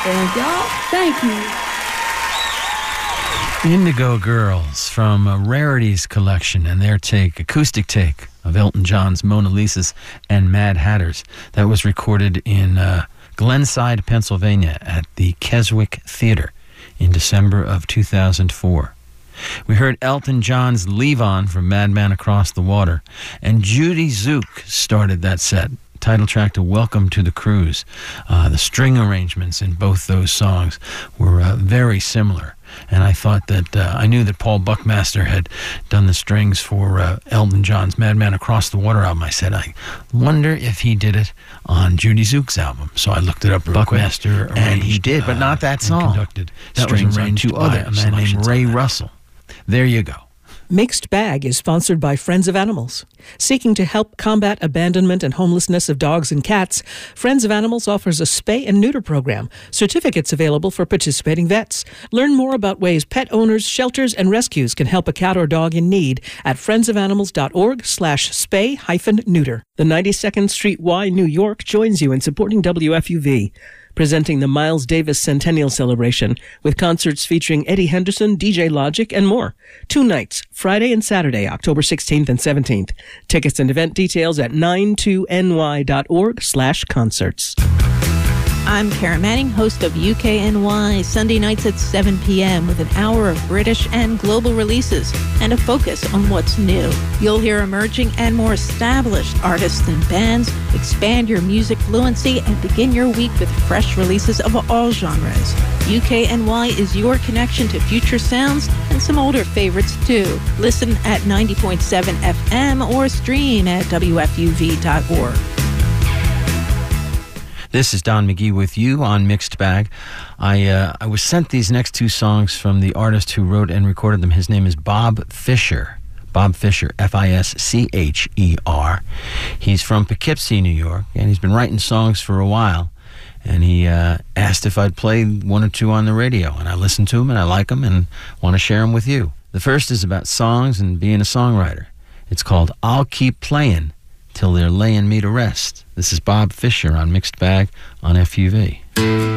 And y'all, thank you. Indigo Girls from a Rarities collection and their acoustic take of Elton John's Mona Lisas and Mad Hatters. That was recorded in Glenside, Pennsylvania at the Keswick Theater in December of 2004. We heard Elton John's Leave On from Madman Across the Water, and Judy Zook started that set. Title track to Welcome to the Cruise. The string arrangements in both those songs were very similar. And I thought that I knew that Paul Buckmaster had done the strings for Elton John's Madman Across the Water album. I said, I wonder if he did it on Judy Zook's album. So I looked it up. Buckmaster arranged, and he did, but not that song. Conducted that was arranged to by a man named Ray Russell. There you go. Mixed Bag is sponsored by Friends of Animals. Seeking to help combat abandonment and homelessness of dogs and cats, Friends of Animals offers a spay and neuter program. Certificates available for participating vets. Learn more about ways pet owners, shelters, and rescues can help a cat or dog in need at friendsofanimals.org/spay-neuter. The 92nd Street Y, New York joins you in supporting WFUV, presenting the Miles Davis Centennial Celebration with concerts featuring Eddie Henderson, DJ Logic, and more. 2 nights, Friday and Saturday, October 16th and 17th. Tickets and event details at 92ny.org/concerts. I'm Karen Manning, host of UKNY, Sunday nights at 7 p.m. with an hour of British and global releases and a focus on what's new. You'll hear emerging and more established artists and bands, expand your music fluency, and begin your week with fresh releases of all genres. UKNY is your connection to future sounds and some older favorites too. Listen at 90.7 FM or stream at WFUV.org. This is Don McGee with you on Mixed Bag. I was sent these next 2 songs from the artist who wrote and recorded them. His name is Bob Fisher. Bob Fisher, Fischer. He's from Poughkeepsie, New York, and he's been writing songs for a while. And he asked if I'd play 1 or 2 on the radio. And I listened to them, and I like them, and want to share them with you. The first is about songs and being a songwriter. It's called I'll Keep Playing Till They're Laying Me to Rest. This is Bob Fisher on Mixed Bag on FUV.